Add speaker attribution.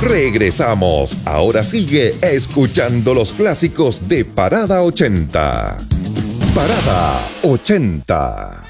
Speaker 1: Regresamos. Ahora sigue escuchando los clásicos de Parada 80. Parada 80.